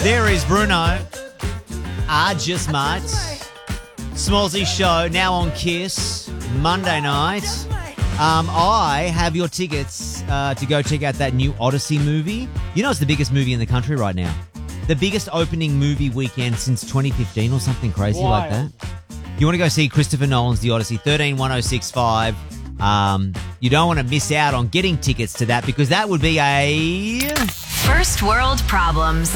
There is Bruno. I just might. Smallzy show now on Kiss Monday night. I have your tickets to go check out that new Odyssey movie. You know it's the biggest movie in the country right now. The biggest opening movie weekend since 2015 or something crazy like that. You want to go see Christopher Nolan's The Odyssey, 131065. You don't want to miss out on getting tickets to that because that would be a... First world problems.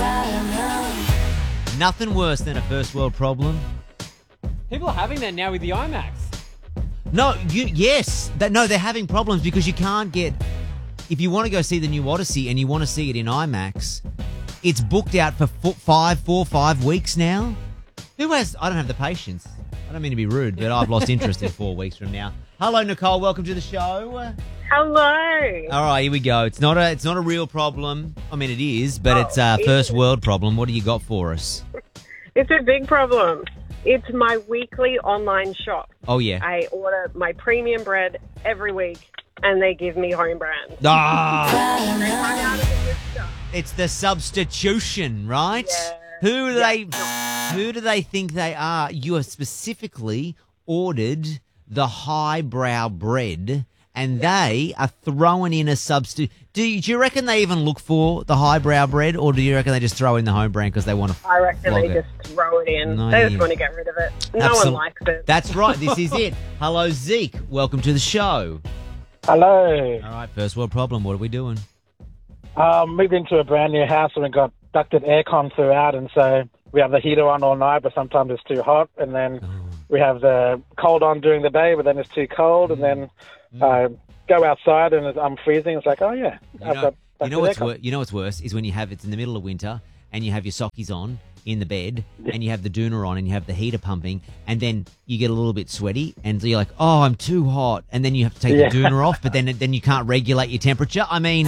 Nothing worse than a first world problem. People are having that now with the IMAX. No, they're having problems because you can't get... If you want to go see the new Odyssey and you want to see it in IMAX, it's booked out for 5 weeks now. I don't have the patience. I don't mean to be rude, but I've lost interest in 4 weeks from now. Hello, Nicole. Welcome to the show. Hello. All right, here we go. It's not a real problem. I mean, it is, but it's a first world problem. What do you got for us? It's a big problem. It's my weekly online shop. Oh, yeah. I order my premium bread every week, and they give me home brand. Ah! They run out of the good stuff. It's the substitution, right? Yeah. Who do they think they are? You have specifically ordered the highbrow bread, and they are throwing in a substitute. Do you reckon they even look for the highbrow bread, or do you reckon they just throw in the home brand because they want to? I reckon they it? just throw it in. No, They just want to get rid of it. No one likes it. That's right. This is it. Hello, Zeke. Welcome to the show. Hello. All right, first world problem. What are we doing? Moved into a brand new house and we got ducted aircon throughout, and so we have the heater on all night, but sometimes it's too hot, and then we have the cold on during the day, but then it's too cold, and then go outside and I'm freezing. It's like, oh yeah, you know what's worse is when you have it's in the middle of winter and you have your sockies on in the bed and you have the doona on and you have the heater pumping, and then you get a little bit sweaty and so you're like, oh, I'm too hot, and then you have to take the doona off, but then you can't regulate your temperature. I mean,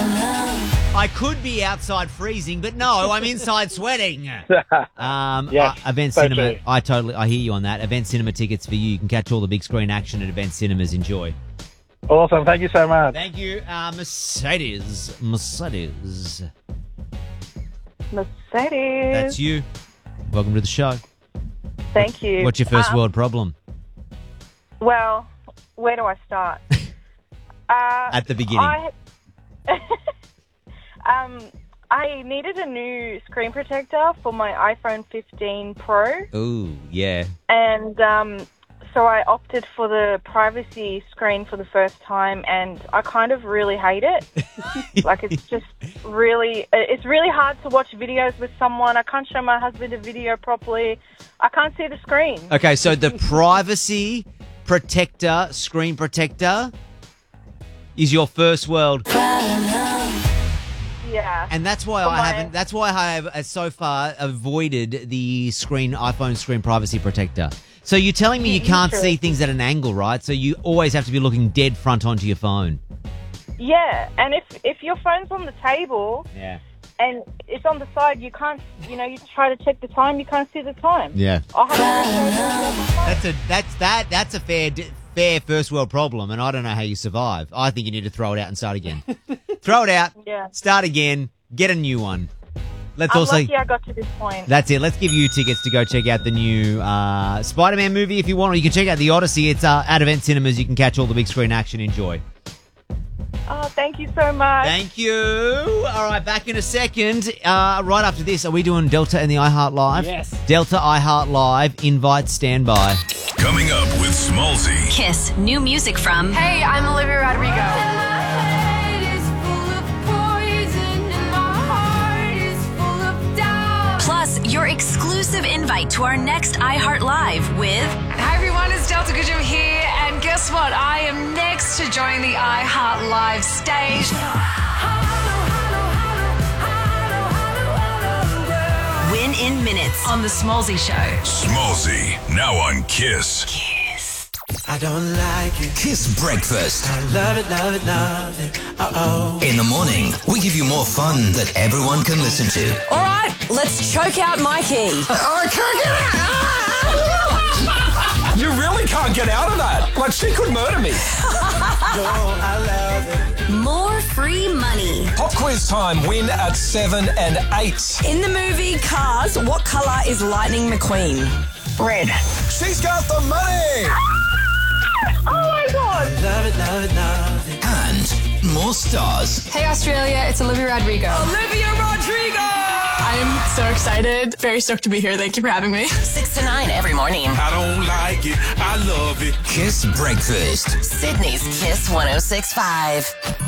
I could be outside freezing, but no, I'm inside sweating. Event Cinema. True. I hear you on that. Event Cinema tickets for you. You can catch all the big screen action at Event Cinemas. Enjoy. Awesome. Thank you so much. Thank you. Mercedes. That's you. Welcome to the show. Thank you. What's your first world problem? Well, where do I start? At the beginning. I needed a new screen protector for my iPhone 15 Pro. Ooh, yeah. And so I opted for the privacy screen for the first time, and I kind of really hate it. Like, it's really hard to watch videos with someone. I can't show my husband a video properly. I can't see the screen. Okay, so the privacy protector, screen protector, is your first world. Yeah. And that's why I have so far avoided the iPhone screen privacy protector. So you're telling me you can't see things at an angle, right? So you always have to be looking dead front onto your phone. Yeah, and if your phone's on the table, and it's on the side, you can't, you try to check the time, you can't see the time. Yeah. That's a fair first world problem, and I don't know how you survive. I think you need to throw it out and start again. Throw it out, start again, get a new one. I'm lucky I got to this point. That's it. Let's give you tickets to go check out the new Spider-Man movie if you want, or you can check out The Odyssey. It's at Event Cinemas. You can catch all the big screen action. Enjoy. Oh, thank you so much. Thank you. All right, back in a second. Right after this, are we doing Delta and the iHeart Live? Yes. Delta iHeart Live. Invite standby. Coming up with Smallzy. Kiss. New music from... Hey, I'm Olivia Rodrigo. Plus, your exclusive invite to our next iHeart Live with... Hi everyone, it's Delta Goodrum here, and guess what? I am next to join the iHeart Live stage. Win in minutes on The Smallzy Show. Smallzy, now on Kiss. I don't like it. Kiss Breakfast. I love it, love it, love it. Uh-oh. In the morning, we give you more fun that everyone can listen to. All right, let's choke out Mikey. I can't get out. You really can't get out of that. Like, she could murder me. No, I love it. More free money. Pop quiz time. Win at 7 and 8. In the movie Cars, what colour is Lightning McQueen? Red. She's got the money. Oh my God. Love it, love it, love it. And more stars. Hey Australia, it's Olivia Rodrigo. Olivia Rodrigo! I'm so excited. Very stoked to be here. Thank you for having me. 6 to 9 every morning. I don't like it. I love it. Kiss Breakfast. Sydney's Kiss 106.5.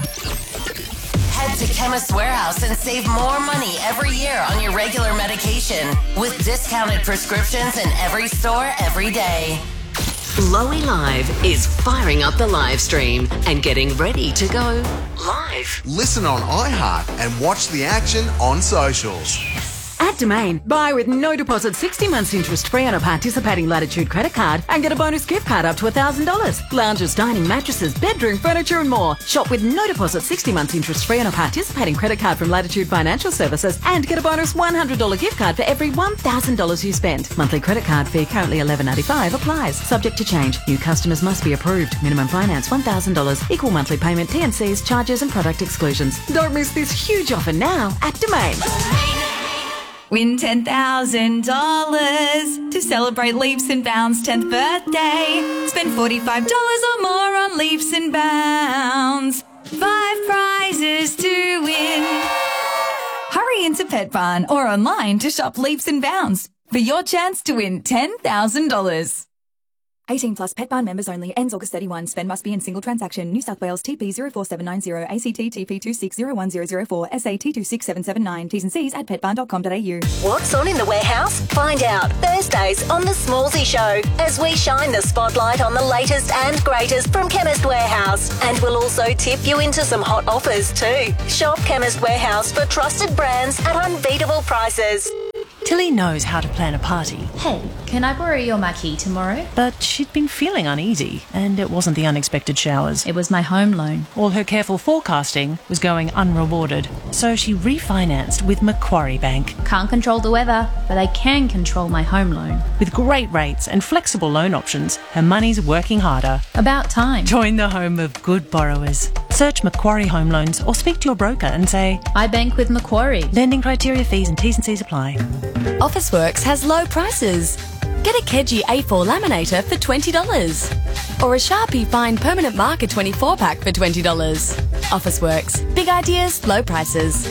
Head to Chemist Warehouse and save more money every year on your regular medication with discounted prescriptions in every store every day. Lowy Live is firing up the live stream and getting ready to go live. Listen on iHeart and watch the action on socials. At Domain, buy with no deposit 60 months interest free on a participating Latitude credit card and get a bonus gift card up to $1,000. Lounges, dining, mattresses, bedroom, furniture and more. Shop with no deposit 60 months interest free on a participating credit card from Latitude Financial Services and get a bonus $100 gift card for every $1,000 you spend. Monthly credit card fee currently $11.95 applies. Subject to change. New customers must be approved. Minimum finance $1,000. Equal monthly payment, TNCs, charges and product exclusions. Don't miss this huge offer now at Domain. Win $10,000 to celebrate Leaps and Bounds' 10th birthday. Spend $45 or more on Leaps and Bounds. 5 prizes to win. Hurry into Pet Barn or online to shop Leaps and Bounds for your chance to win $10,000. 18 plus Pet Barn members only. Ends August 31. Spend must be in single transaction. New South Wales TP 04790 ACT TP 260104 SA T26779. T's and C's at petbarn.com.au. What's on in the warehouse? Find out Thursdays on The Smallsy Show as we shine the spotlight on the latest and greatest from Chemist Warehouse. And we'll also tip you into some hot offers too. Shop Chemist Warehouse for trusted brands at unbeatable prices. Tilly knows how to plan a party. Hey, can I borrow your marquee tomorrow? But she'd been feeling uneasy, and it wasn't the unexpected showers. It was my home loan. All her careful forecasting was going unrewarded, so she refinanced with Macquarie Bank. Can't control the weather, but I can control my home loan. With great rates and flexible loan options, her money's working harder. About time. Join the home of good borrowers. Search Macquarie Home Loans or speak to your broker and say, I bank with Macquarie. Lending criteria, fees and T's and C's apply. Officeworks has low prices. Get a Keji A4 laminator for $20. Or a Sharpie Fine Permanent Marker 24-pack for $20. Officeworks. Big ideas, low prices.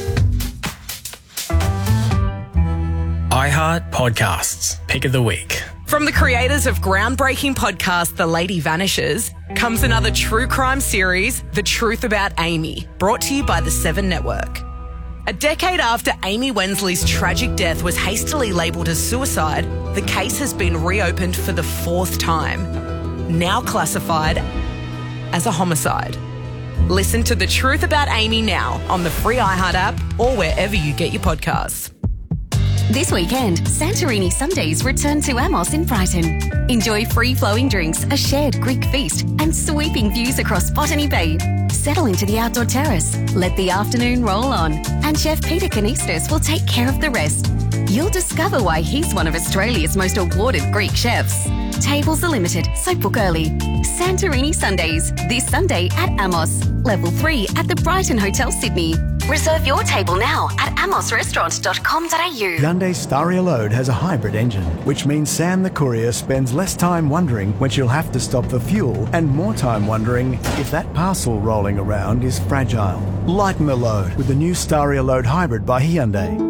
iHeart Podcasts. Pick of the Week. From the creators of groundbreaking podcast The Lady Vanishes comes another true crime series, The Truth About Amy, brought to you by the 7 Network. A decade after Amy Wensley's tragic death was hastily labelled as suicide, the case has been reopened for the 4th time, now classified as a homicide. Listen to The Truth About Amy now on the free iHeart app or wherever you get your podcasts. This weekend, Santorini Sundays return to Amos in Brighton. Enjoy free-flowing drinks, a shared Greek feast, and sweeping views across Botany Bay. Settle into the outdoor terrace, let the afternoon roll on, and Chef Peter Kanistos will take care of the rest. You'll discover why he's one of Australia's most awarded Greek chefs. Tables are limited, so book early. Santorini Sundays, this Sunday at Amos. Level 3 at the Brighton Hotel, Sydney. Reserve your table now at amosrestaurant.com.au. Hyundai Staria Load has a hybrid engine, which means Sam the courier spends less time wondering when she'll have to stop for fuel and more time wondering if that parcel rolling around is fragile. Lighten the load with the new Staria Load Hybrid by Hyundai.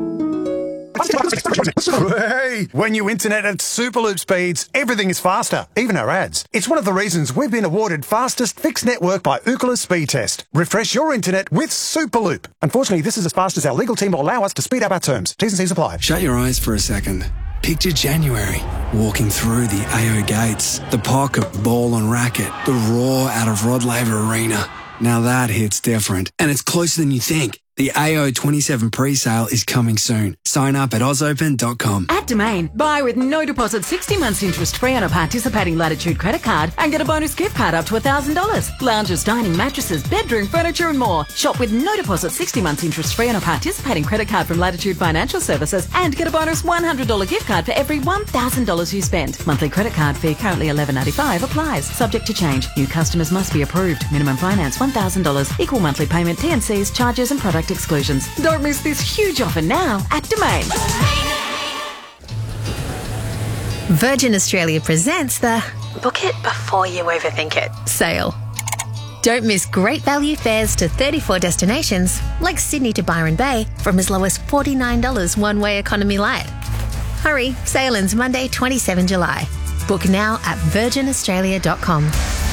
Hey, when you internet at Superloop speeds, everything is faster, even our ads. It's one of the reasons we've been awarded fastest fixed network by Ookla Speed Test. Refresh your internet with Superloop. Unfortunately, this is as fast as our legal team will allow us to speed up our terms. T's and C's apply. Shut your eyes for a second. Picture January, walking through the AO gates, the pocket, ball and racket, the roar out of Rod Laver Arena. Now that hits different, and it's closer than you think. The AO27 pre-sale is coming soon. Sign up at ausopen.com. At Domain, buy with no deposit 60 months interest free on a participating Latitude credit card and get a bonus gift card up to $1,000. Lounges, dining, mattresses, bedroom, furniture and more. Shop with no deposit 60 months interest free on a participating credit card from Latitude Financial Services and get a bonus $100 gift card for every $1,000 you spend. Monthly credit card fee currently $11.95 applies. Subject to change. New customers must be approved. Minimum finance $1,000. Equal monthly payment, TNCs, charges and product exclusions. Don't miss this huge offer now at Domain. Virgin Australia presents the Book It Before You Overthink It sale. Don't miss great value fares to 34 destinations like Sydney to Byron Bay from as low as $49 one-way economy light. Hurry, sale ends Monday 27 July. Book now at virginaustralia.com.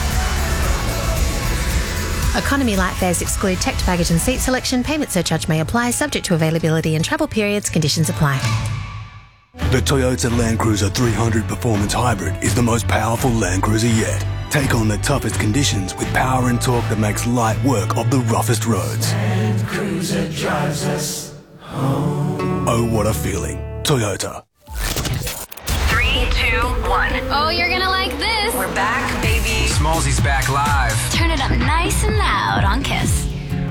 Economy light fares exclude checked baggage and seat selection. Payment surcharge may apply, subject to availability and travel periods. Conditions apply. The Toyota Land Cruiser 300 Performance Hybrid is the most powerful Land Cruiser yet. Take on the toughest conditions with power and torque that makes light work of the roughest roads. Land Cruiser drives us home. Oh, what a feeling. Toyota. 3, 2, 1. Oh, you're gonna like this. We're back, baby. Smallsy's back live. Turn it up nice and loud on Kiss.